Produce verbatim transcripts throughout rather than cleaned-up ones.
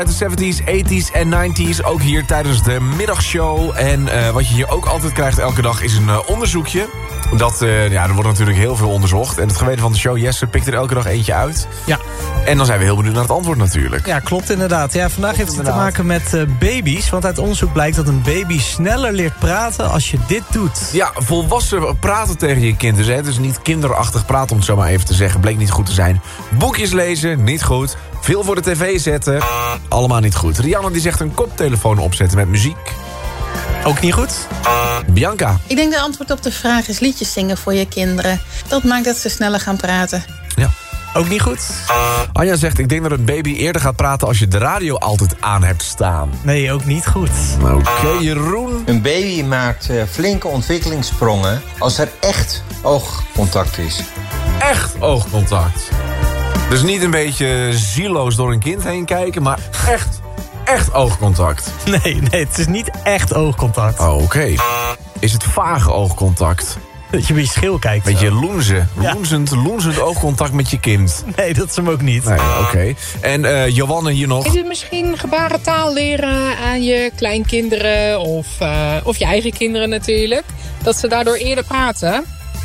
Uit de zeventies, tachtiger en negentiger, ook hier tijdens de middagshow. En uh, wat je hier ook altijd krijgt elke dag is een uh, onderzoekje. Dat, uh, ja, er wordt natuurlijk heel veel onderzocht. En het geweten van de show, Jesse, pikt er elke dag eentje uit. Ja. En dan zijn we heel benieuwd naar het antwoord natuurlijk. Ja, klopt inderdaad. Ja, vandaag heeft het inderdaad. te maken met uh, baby's. Want uit onderzoek blijkt dat een baby sneller leert praten als je dit doet. Ja, volwassen praten tegen je kind. Dus het is niet kinderachtig praten, om het zo maar even te zeggen. Bleek niet goed te zijn. Boekjes lezen, niet goed. Veel voor de tv zetten, allemaal niet goed. Rianne die zegt een koptelefoon opzetten met muziek. Ook niet goed? Bianca. Ik denk de antwoord op de vraag is liedjes zingen voor je kinderen. Dat maakt dat ze sneller gaan praten. Ja. Ook niet goed? Anja zegt, ik denk dat een baby eerder gaat praten als je de radio altijd aan hebt staan. Nee, ook niet goed. Oké, okay, Jeroen. Een baby maakt uh, flinke ontwikkelingssprongen als er echt oogcontact is. Echt oogcontact. Dus niet een beetje zieloos door een kind heen kijken, maar echt, echt oogcontact. Nee, nee, het is niet echt oogcontact. Oh, oké. Okay. Is het vage oogcontact? Dat je een beetje schil kijkt. Beetje zo. loenzen. Ja. Loenzend, loenzend oogcontact met je kind. Nee, dat is hem ook niet. Nee, oké. Okay. En uh, Johanne hier nog. Is het misschien gebarentaal leren aan je kleinkinderen of, uh, of je eigen kinderen natuurlijk? Dat ze daardoor eerder praten?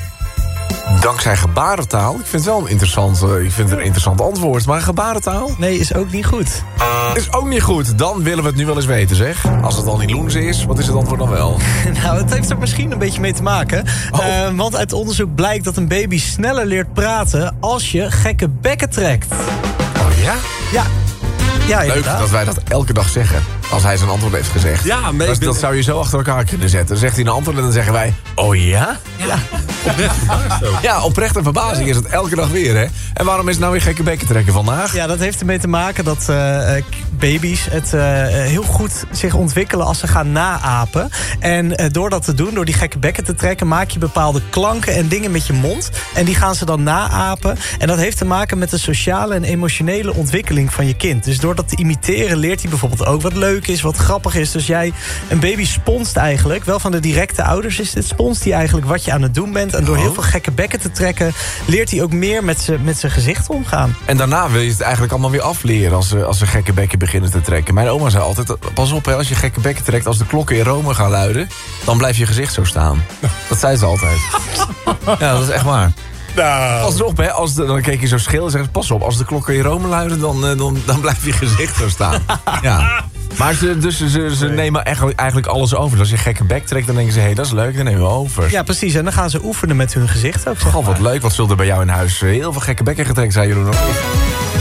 Dankzij gebarentaal? Ik vind het wel een interessant, uh, ik vind het een interessant antwoord. Maar gebarentaal? Nee, is ook niet goed. Is ook niet goed. Dan willen we het nu wel eens weten, zeg. Als het al niet loenzen is, wat is het antwoord dan wel? Nou, het heeft er misschien een beetje mee te maken. Oh. Uh, want uit onderzoek blijkt dat een baby sneller leert praten als je gekke bekken trekt. Oh ja? Ja. Ja, leuk inderdaad. dat wij dat elke dag zeggen. Als hij zijn antwoord heeft gezegd. Ja, maar dat, ben... dat zou je zo achter elkaar kunnen zetten. Dan zegt hij een antwoord en dan zeggen wij... Oh ja? Ja. Oprecht verbaasd ook. Ja, oprecht en verbazing is het elke dag weer, hè? En waarom is het nou weer gekke bekken trekken vandaag? Ja, dat heeft ermee te maken dat uh, baby's het uh, heel goed zich ontwikkelen als ze gaan naapen. En uh, door dat te doen, door die gekke bekken te trekken, maak je bepaalde klanken en dingen met je mond. En die gaan ze dan naapen. En dat heeft te maken met de sociale en emotionele ontwikkeling van je kind. Dus door dat te imiteren leert hij bijvoorbeeld ook wat leuk is, wat grappig is. Dus jij, een baby sponst eigenlijk, wel van de directe ouders is dit, sponst hij eigenlijk wat je aan het doen bent. En door heel veel gekke bekken te trekken, leert hij ook meer met zijn met zijn gezicht omgaan. En daarna wil je het eigenlijk allemaal weer afleren als ze, als ze gekke bekken beginnen te trekken. Mijn oma zei altijd, pas op hè, als je gekke bekken trekt, als de klokken in Rome gaan luiden, dan blijft je gezicht zo staan. Dat zei ze altijd. Ja, dat is echt waar. Nou. Pas op, hè, als de, dan keek je zo schil en zei pas op, als de klokken in Rome luiden, dan, dan, dan blijft je gezicht zo staan. Ja. Maar ze, dus ze, ze nemen eigenlijk, eigenlijk alles over. Dus als je gekke bek trekt, dan denken ze, hé, hey, dat is leuk, dan nemen we over. Ja, precies. En dan gaan ze oefenen met hun gezicht ook. Zeg God, wat leuk. Wat zullen er bij jou in huis heel veel gekke bekken getrekt zijn, Jeroen?